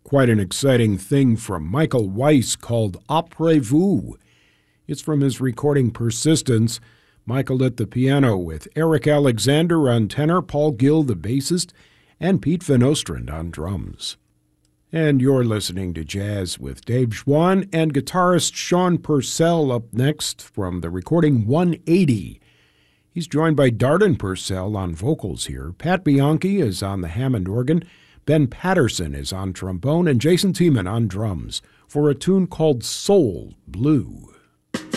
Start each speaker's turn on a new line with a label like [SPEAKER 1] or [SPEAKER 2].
[SPEAKER 1] quite an exciting thing from Michael Weiss called Après Vous. It's from his recording Persistence. Michael at the piano with Eric Alexander on tenor, Paul Gill the bassist, and Pete Van Ostrand on drums. And you're listening to Jazz with Dave Schwann and guitarist Sean Purcell up next from the recording 180. He's joined by Darden Purcell on vocals here. Pat Bianchi is on the Hammond organ. Ben Patterson is on trombone, and Jason Tiemann on drums for a tune called Soul Blue.